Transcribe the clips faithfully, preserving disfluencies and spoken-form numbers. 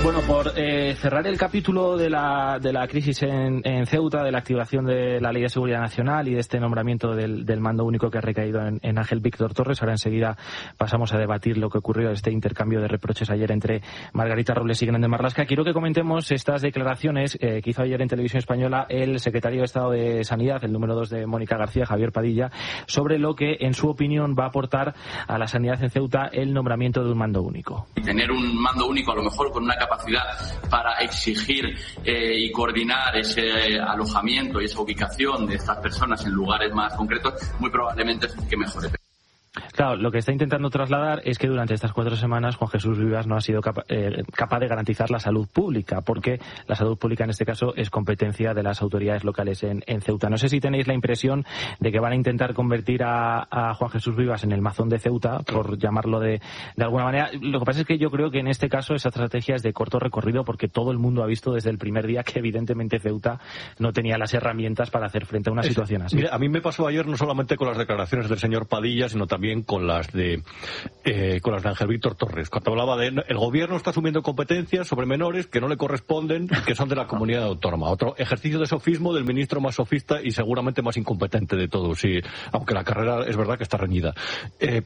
Bueno, por eh, cerrar el capítulo de la de la crisis en, en Ceuta, de la activación de la Ley de Seguridad Nacional y de este nombramiento del, del mando único que ha recaído en, en Ángel Víctor Torres, ahora enseguida pasamos a debatir lo que ocurrió, este intercambio de reproches ayer entre Margarita Robles y Grande Marlaska. Quiero que comentemos estas declaraciones eh, que hizo ayer en Televisión Española el secretario de Estado de Sanidad, el número dos de Mónica García, Javier Padilla, sobre lo que, en su opinión, va a aportar a la sanidad en Ceuta el nombramiento de un mando único. Tener un mando único, a lo mejor con una capacidad para exigir eh, y coordinar ese alojamiento y esa ubicación de estas personas en lugares más concretos, muy probablemente es el que mejore. Claro, lo que está intentando trasladar es que durante estas cuatro semanas Juan Jesús Vivas no ha sido capa- eh, capaz de garantizar la salud pública, porque la salud pública en este caso es competencia de las autoridades locales en, en Ceuta. No sé si tenéis la impresión de que van a intentar convertir a, a Juan Jesús Vivas en el Mazón de Ceuta, por llamarlo de, de alguna manera. Lo que pasa es que yo creo que en este caso esa estrategia es de corto recorrido, porque todo el mundo ha visto desde el primer día que evidentemente Ceuta no tenía las herramientas para hacer frente a una es, situación así. Mira, a mí me pasó ayer no solamente con las declaraciones del señor Padilla, sino también con las de eh, con las de Ángel Víctor Torres, cuando hablaba de el gobierno está asumiendo competencias sobre menores que no le corresponden y que son de la comunidad autónoma. Otro ejercicio de sofismo del ministro más sofista y seguramente más incompetente de todos, y aunque la carrera es verdad que está reñida. Eh,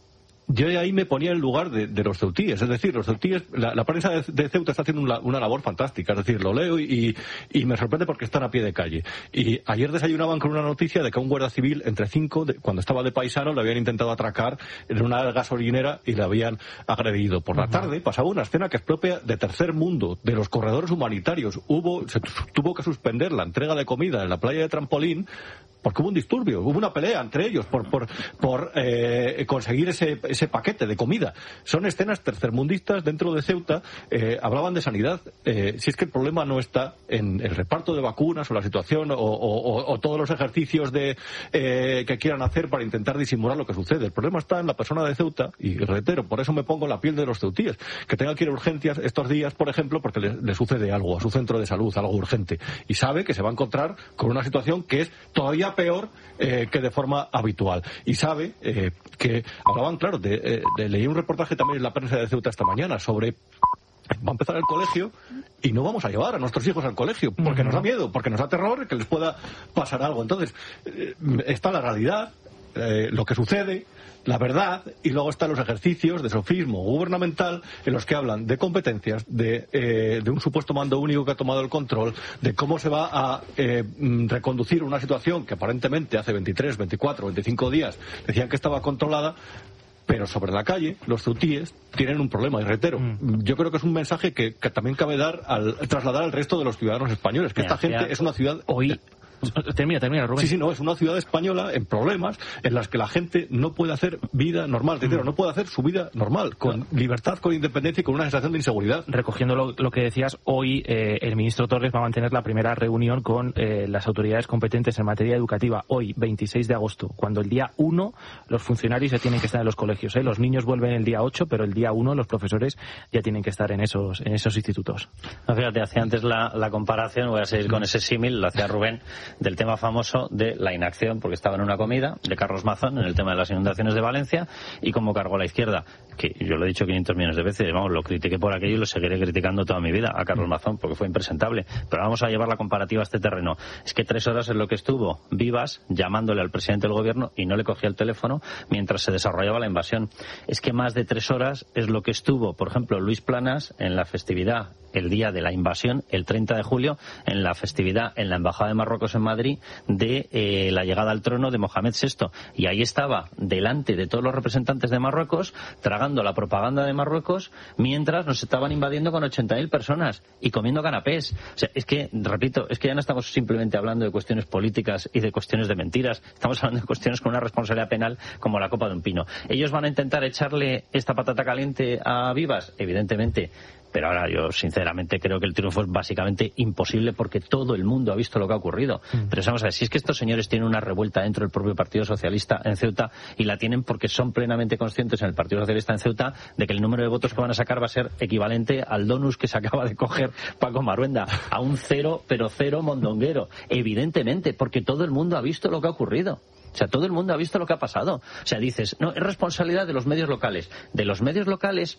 Yo ahí me ponía en lugar de, de los ceutíes, es decir, los ceutíes, la, la prensa de, de Ceuta está haciendo una, una labor fantástica, es decir, lo leo y, y me sorprende porque están a pie de calle. Y ayer desayunaban con una noticia de que a un guardia civil, entre cinco, de, cuando estaba de paisano, le habían intentado atracar en una gasolinera y le habían agredido. Por la tarde pasaba una escena que es propia de tercer mundo, de los corredores humanitarios. Hubo, se tuvo que suspender la entrega de comida en la playa de Trampolín porque hubo un disturbio, hubo una pelea entre ellos por por por eh, conseguir ese ese paquete de comida. Son escenas tercermundistas dentro de Ceuta. Eh, hablaban de sanidad. Eh, si es que el problema no está en el reparto de vacunas o la situación o, o, o todos los ejercicios de eh, que quieran hacer para intentar disimular lo que sucede. El problema está en la persona de Ceuta, y reitero, por eso me pongo en la piel de los ceutíes, que tenga que ir a urgencias estos días, por ejemplo, porque le, le sucede algo a su centro de salud, algo urgente, y sabe que se va a encontrar con una situación que es todavía peor eh, que de forma habitual. Y sabe eh, que hablaban, claro, de, eh, de leí un reportaje también en la prensa de Ceuta esta mañana sobre va a empezar el colegio y no vamos a llevar a nuestros hijos al colegio porque uh-huh. nos da miedo, porque nos da terror que les pueda pasar algo. Entonces eh, está la realidad, eh, lo que sucede, la verdad, y luego están los ejercicios de sofismo gubernamental en los que hablan de competencias, de, eh, de un supuesto mando único que ha tomado el control, de cómo se va a eh, reconducir una situación que aparentemente hace veintitrés, veinticuatro, veinticinco días decían que estaba controlada, pero sobre la calle los ceutíes tienen un problema, y reitero, mm. yo creo que es un mensaje que, que también cabe dar al trasladar al resto de los ciudadanos españoles, que Mira, esta gente ya, es una ciudad... Hoy... Termina, termina, Rubén. Sí, sí, no, es una ciudad española en problemas en las que la gente no puede hacer vida normal, es decir, mm. no puede hacer su vida normal, con no. libertad, con independencia y con una sensación de inseguridad. Recogiendo lo, lo que decías, hoy eh, el ministro Torres va a mantener la primera reunión con eh, las autoridades competentes en materia educativa, hoy, veintiséis de agosto, cuando el día uno los funcionarios ya tienen que estar en los colegios. ¿eh? Los niños vuelven el día ocho, pero el día uno los profesores ya tienen que estar en esos en esos institutos. No, fíjate, hacía antes la, la comparación, voy a seguir con ese símil, lo hacía Rubén, del tema famoso de la inacción, porque estaba en una comida de Carlos Mazón en el tema de las inundaciones de Valencia y cómo cargó la izquierda, que yo lo he dicho quinientos millones de veces, vamos, lo critiqué por aquello y lo seguiré criticando toda mi vida a Carlos Mazón porque fue impresentable, pero vamos a llevar la comparativa a este terreno. Es que tres horas es lo que estuvo Vivas llamándole al presidente del gobierno y no le cogía el teléfono mientras se desarrollaba la invasión. Es que más de tres horas es lo que estuvo, por ejemplo, Luis Planas en la festividad el día de la invasión, el treinta de julio, en la festividad en la Embajada de Marruecos en Madrid de eh, la llegada al trono de Mohamed sexto. Y ahí estaba, delante de todos los representantes de Marruecos, tragando la propaganda de Marruecos, mientras nos estaban invadiendo con ochenta mil personas y comiendo canapés. O sea, es que, repito, es que ya no estamos simplemente hablando de cuestiones políticas y de cuestiones de mentiras, estamos hablando de cuestiones con una responsabilidad penal como la copa de un pino. ¿Ellos van a intentar echarle esta patata caliente a Vivas? Evidentemente. Pero ahora yo sinceramente creo que el triunfo es básicamente imposible porque todo el mundo ha visto lo que ha ocurrido. Mm. Pero vamos a ver, si es que estos señores tienen una revuelta dentro del propio Partido Socialista en Ceuta y la tienen porque son plenamente conscientes en el Partido Socialista en Ceuta de que el número de votos que van a sacar va a ser equivalente al donus que se acaba de coger Paco Maruenda, a un cero, pero cero mondonguero. Evidentemente, porque todo el mundo ha visto lo que ha ocurrido. O sea, todo el mundo ha visto lo que ha pasado. O sea, dices, no, es responsabilidad de los medios locales. De los medios locales...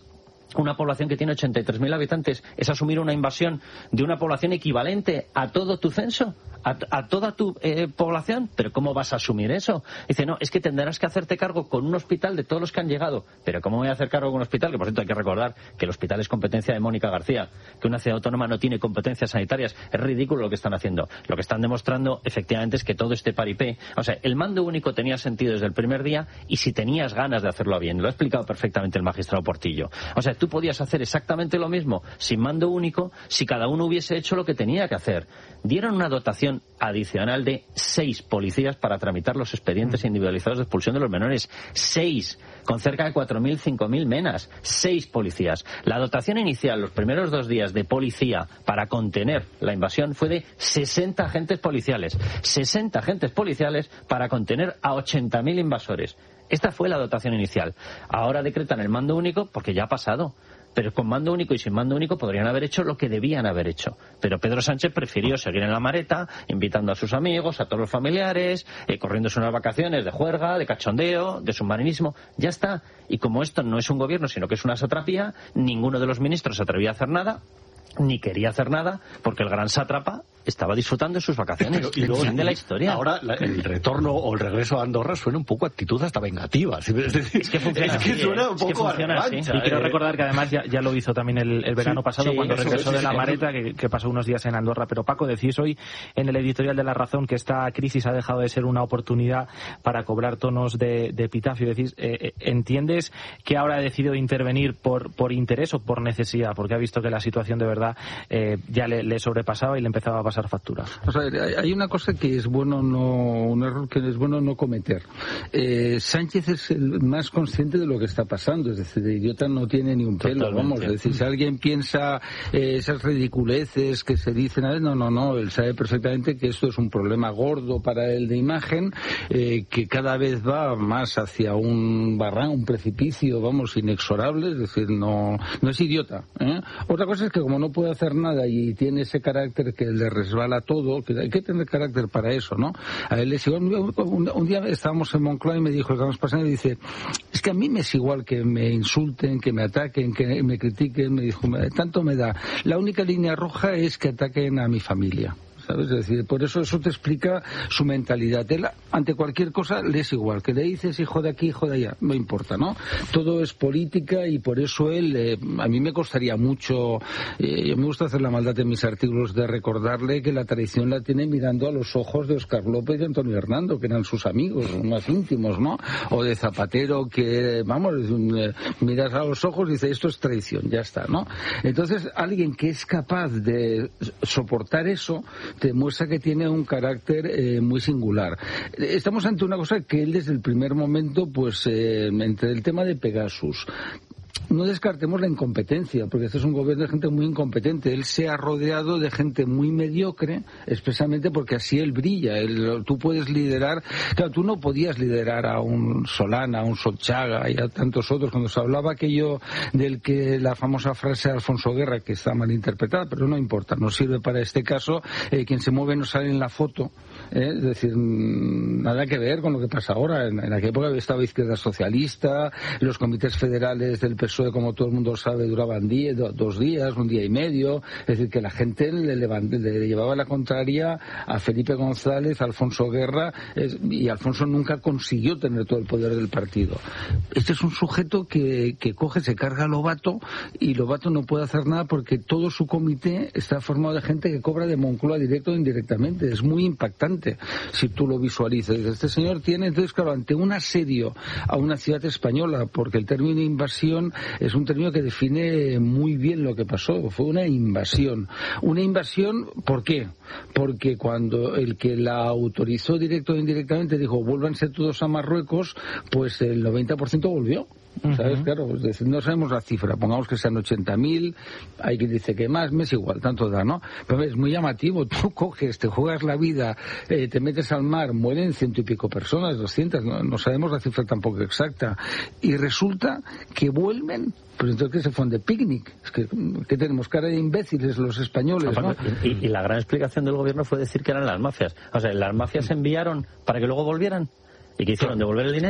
una población que tiene ochenta y tres mil habitantes, es asumir una invasión de una población equivalente a todo tu censo, a, a toda tu eh, población. ¿Pero cómo vas a asumir eso? Dice, no, es que tendrás que hacerte cargo con un hospital de todos los que han llegado. ¿Pero cómo voy a hacer cargo con un hospital? Que, por cierto, hay que recordar que el hospital es competencia de Mónica García, que una ciudad autónoma no tiene competencias sanitarias. Es ridículo lo que están haciendo. Lo que están demostrando, efectivamente, es que todo este paripé... O sea, el mando único tenía sentido desde el primer día, y si tenías ganas de hacerlo bien. Lo ha explicado perfectamente el magistrado Portillo. O sea, tú podías hacer exactamente lo mismo sin mando único si cada uno hubiese hecho lo que tenía que hacer. Dieron una dotación adicional de seis policías para tramitar los expedientes individualizados de expulsión de los menores. Seis, con cerca de cuatro mil, cinco mil menas. Seis policías. La dotación inicial, los primeros dos días de policía para contener la invasión, fue de sesenta agentes policiales. sesenta agentes policiales para contener a ochenta mil invasores. Esta fue la dotación inicial. Ahora decretan el mando único porque ya ha pasado. Pero con mando único y sin mando único podrían haber hecho lo que debían haber hecho. Pero Pedro Sánchez prefirió seguir en la mareta, invitando a sus amigos, a todos los familiares, eh, corriéndose unas vacaciones de juerga, de cachondeo, de submarinismo. Ya está. Y como esto no es un gobierno, sino que es una satrapía, ninguno de los ministros se atrevía a hacer nada, ni quería hacer nada, porque el gran sátrapa estaba disfrutando de sus vacaciones. Y luego, fin de la historia. Ahora la, el retorno o el regreso a Andorra suena un poco a actitud hasta vengativa. Es, decir, es que funciona, es que así, suena un es que poco funciona a revancha, Y quiero eh. recordar que además ya, ya lo hizo también el, el verano sí, pasado, sí, cuando eso, regresó sí, de la sí, maleta, que, que pasó unos días en Andorra. Pero Paco, decís hoy en el editorial de La Razón que esta crisis ha dejado de ser una oportunidad para cobrar tonos de, de epitafio. Decís, eh, ¿entiendes que ahora ha decidido intervenir por, por interés o por necesidad? Porque ha visto que la situación de verdad eh, ya le, le sobrepasaba y le empezaba a pasar factura. O sea, hay una cosa que es bueno no, un error que es bueno no cometer. Eh, Sánchez es el más consciente de lo que está pasando, es decir, de idiota no tiene ni un pelo. Totalmente. Vamos, es decir, si alguien piensa eh, esas ridiculeces que se dicen a él, no, no, no, él sabe perfectamente que esto es un problema gordo para él de imagen, eh, que cada vez va más hacia un barranco, un precipicio, vamos, inexorable, es decir, no, no es idiota, ¿eh? Otra cosa es que como no puede hacer nada y tiene ese carácter que le resbala todo, que hay que tener carácter para eso, ¿no? A él es igual. Un, un día estábamos en Moncloa y me dijo el que nos pasando y dice, es que a mí me es igual que me insulten, que me ataquen, que me critiquen. Me dijo, tanto me da. La única línea roja es que ataquen a mi familia. ¿Sabes? Es decir, por eso eso te explica su mentalidad. Él, ante cualquier cosa, le es igual. Que le dices hijo de aquí, hijo de allá, no importa, ¿no? Todo es política y por eso él, eh, a mí me costaría mucho, eh, yo me gusta hacer la maldad en mis artículos de recordarle que la traición la tiene mirando a los ojos de Óscar López y Antonio Hernando, que eran sus amigos más íntimos, ¿no? O de Zapatero, que, vamos, eh, miras a los ojos y dices, esto es traición, ya está, ¿no? Entonces, alguien que es capaz de soportar eso, te muestra que tiene un carácter eh, muy singular. Estamos ante una cosa que él desde el primer momento, pues, eh, entre el tema de Pegasus, no descartemos la incompetencia, porque este es un gobierno de gente muy incompetente. Él se ha rodeado de gente muy mediocre, expresamente porque así él brilla. Él, tú puedes liderar, claro, tú no podías liderar a un Solana, a un Solchaga y a tantos otros. Cuando se hablaba aquello del que la famosa frase de Alfonso Guerra, que está mal interpretada, pero no importa, no sirve para este caso, eh, quien se mueve no sale en la foto, eh, es decir, nada que ver con lo que pasa ahora. En, en aquella época estaba Izquierda Socialista, los comités federales del P S O E, como todo el mundo sabe, duraban día, dos días, un día y medio. Es decir, que la gente le, levant, le llevaba la contraria a Felipe González, a Alfonso Guerra, es, y Alfonso nunca consiguió tener todo el poder del partido. Este es un sujeto que, que coge, se carga a Lobato, y Lobato no puede hacer nada porque todo su comité está formado de gente que cobra de Moncloa directo o indirectamente. Es muy impactante si tú lo visualizas. Este señor tiene, entonces, claro, ante un asedio a una ciudad española, porque el término invasión es un término que define muy bien lo que pasó. Fue una invasión. Una invasión, ¿por qué? Porque cuando el que la autorizó directo o indirectamente dijo, vuélvanse todos a Marruecos, pues el noventa por ciento volvió. ¿Sabes? Uh-huh. Claro, es decir, no sabemos la cifra, pongamos que sean ochenta mil, hay quien dice que más, me es igual, tanto da, ¿no? Pero es muy llamativo, tú coges, te juegas la vida, eh, te metes al mar, mueren ciento y pico personas, doscientas, no, no sabemos la cifra tampoco exacta, y resulta que vuelven. Pues entonces que se fueron de picnic. Es que, que tenemos cara de imbéciles los españoles, ¿no? Y, y la gran explicación del gobierno fue decir que eran las mafias. O sea, las mafias enviaron para que luego volvieran. ¿Y qué hicieron? ¿Devolver el dinero?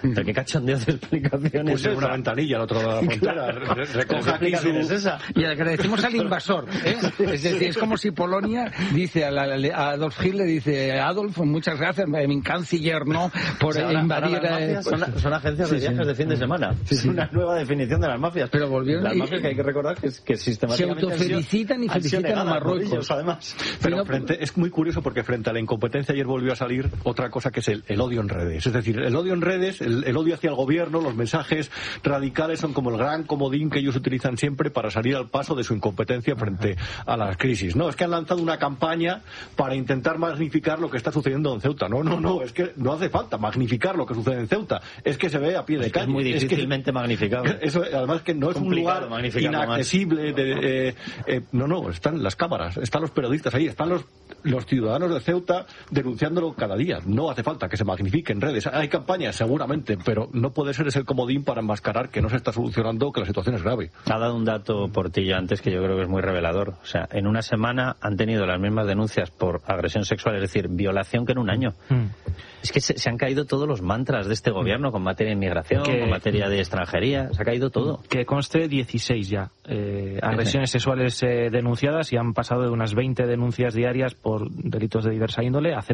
Pero qué cachondeo de explicaciones. Puse una ventanilla al otro lado de la frontera. Claro. Recoja aquí su... es esa. Y agradecemos al invasor. ¿eh? Es decir, es como si Polonia dice a, la, a Adolf Hitler, dice, Adolf, muchas gracias, mi canciller, ¿no? Por o sea, ahora, invadir... ahora las mafias son, son agencias sí, de viajes sí. de fin de semana. Sí, es sí. una nueva definición de las mafias. Pero volvieron... Las y, mafias que hay que recordar que, que se sistemáticamente autofelicitan y felicitan a Marruecos. Ellos, además. Pero no, frente, es muy curioso porque frente a la incompetencia ayer volvió a salir otra cosa que es el, el odio en redes. Es decir, el odio en redes, el, el odio hacia el gobierno, los mensajes radicales son como el gran comodín que ellos utilizan siempre para salir al paso de su incompetencia frente a las crisis. No, es que han lanzado una campaña para intentar magnificar lo que está sucediendo en Ceuta. No, no, no, es que no hace falta magnificar lo que sucede en Ceuta. Es que se ve a pie de Es, calle. es muy difícilmente es que, magnificable. Eso, además que no es un lugar inaccesible. De, eh, eh, no, no, están las cámaras, están los periodistas ahí, están los, los ciudadanos de Ceuta denunciándolo cada día. No hace falta que se magnifique en redes. Hay campañas, seguramente, pero no puede ser ese comodín para enmascarar que no se está solucionando, que la situación es grave. Ha dado un dato Portillo antes que yo creo que es muy revelador. O sea, en una semana han tenido las mismas denuncias por agresión sexual, es decir, violación, que en un año. Mm. Es que se, se han caído todos los mantras de este gobierno con materia de inmigración, que, con materia de extranjería. Se ha caído todo. Que conste dieciséis ya eh, agresiones sexuales eh, denunciadas y han pasado de unas veinte denuncias diarias por delitos de diversa índole a